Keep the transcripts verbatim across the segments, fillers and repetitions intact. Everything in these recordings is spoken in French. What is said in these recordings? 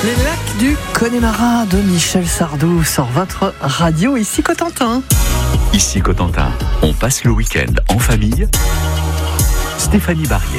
Les lacs du Connemara de Michel Sardou sur votre radio, ici Cotentin. Ici Cotentin, on passe le week-end en famille. Stéphanie Barrier.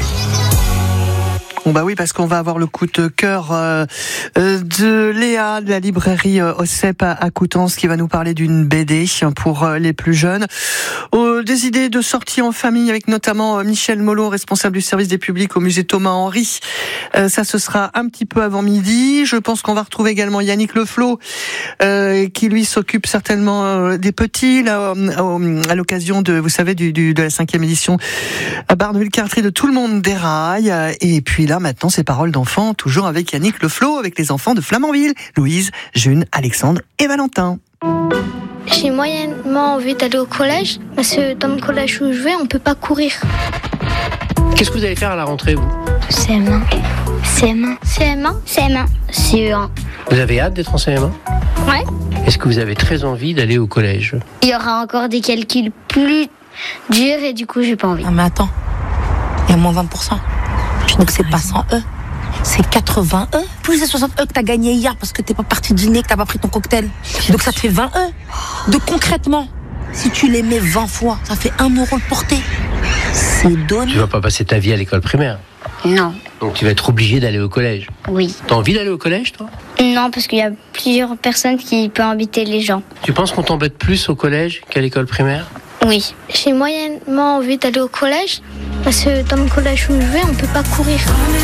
Bon bah oui, parce qu'on va avoir le coup de cœur euh, de Léa de la librairie euh, Ocep à, à Coutances qui va nous parler d'une B D pour euh, les plus jeunes. Euh, des idées de sortie en famille avec notamment euh, Michel Mollo, responsable du service des publics au musée Thomas Henry. Euh, ça, ce sera un petit peu avant midi. Je pense qu'on va retrouver également Yannick Leflot euh, qui lui s'occupe certainement euh, des petits là, euh, à l'occasion de, vous savez, du, du, de la cinquième édition à Barneville-Cartry de Tout le monde déraille. Et puis là, maintenant, c'est Paroles d'enfants, toujours avec Yannick Leflot, avec les enfants de Flamanville, Louise, June, Alexandre et Valentin. J'ai moyennement envie d'aller au collège, parce que dans le collège où je vais, on peut pas courir. Qu'est-ce que vous allez faire à la rentrée, vous ? C M un. C M un. C M un. C M un. C E un. Vous avez hâte d'être en C M un ? Ouais. Est-ce que vous avez très envie d'aller au collège ? Il y aura encore des calculs plus durs et du coup, j'ai pas envie. Ah mais attends, il y a moins vingt pour cent. Donc c'est pas cent E, c'est quatre-vingts E. Plus les soixante E que t'as gagné hier parce que t'es pas parti dîner, que t'as pas pris ton cocktail. Donc ça te fait vingt E. Donc concrètement, si tu les mets vingt fois, ça fait un euro le porté. C'est donné. Tu vas pas passer ta vie à l'école primaire. Non. Donc tu vas être obligé d'aller au collège. Oui. T'as envie d'aller au collège, toi ? Non, parce qu'il y a plusieurs personnes qui peuvent embêter les gens. Tu penses qu'on t'embête plus au collège qu'à l'école primaire ? Oui. J'ai moyennement envie d'aller au collège, parce que dans le collège où je vais, on peut pas courir.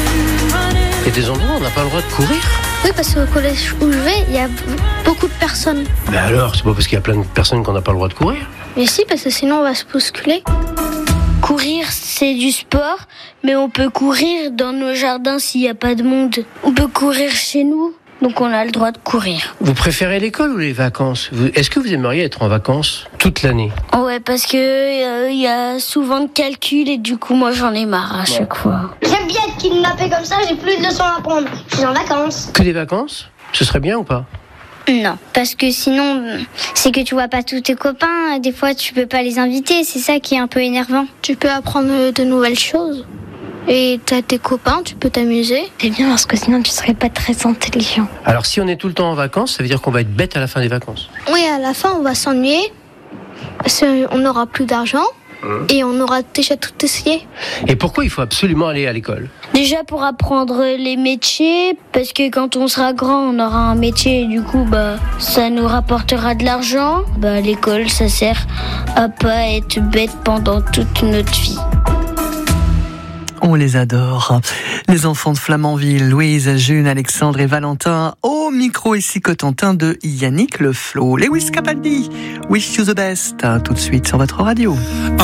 Il y a des endroits où on n'a pas le droit de courir ? Oui, parce qu'au collège où je vais, il y a beaucoup de personnes. Mais alors, c'est pas parce qu'il y a plein de personnes qu'on n'a pas le droit de courir ? Mais si, parce que sinon on va se bousculer. Courir, c'est du sport, mais on peut courir dans nos jardins s'il n'y a pas de monde. On peut courir chez nous, donc on a le droit de courir. Vous préférez l'école ou les vacances ? Vous- Est-ce que vous aimeriez être en vacances toute l'année ? Ouais, parce que il euh, y a souvent de calculs et du coup, moi j'en ai marre à chaque fois. J'aime bien être kidnappé comme ça, j'ai plus de leçons à apprendre. Je suis en vacances. Que des vacances ? Ce serait bien ou pas ? Non, parce que sinon, c'est que tu vois pas tous tes copains. Des fois, tu peux pas les inviter. C'est ça qui est un peu énervant. Tu peux apprendre de nouvelles choses. Et t'as tes copains, tu peux t'amuser. C'est bien parce que sinon, tu serais pas très intelligent. Alors si on est tout le temps en vacances, ça veut dire qu'on va être bête à la fin des vacances. Oui, à la fin, on va s'ennuyer. Parce qu'on n'aura plus d'argent. Et on aura déjà tout essayé. Et pourquoi il faut absolument aller à l'école ? Déjà pour apprendre les métiers, parce que quand on sera grand, on aura un métier et du coup, bah, ça nous rapportera de l'argent. Bah, l'école, ça sert à pas être bête pendant toute notre vie. On les adore. Les enfants de Flamanville, Louise, June, Alexandre et Valentin, au micro ici Cotentin de Yannick Leflot. Lewis Capaldi, Wish You the Best, tout de suite sur votre radio.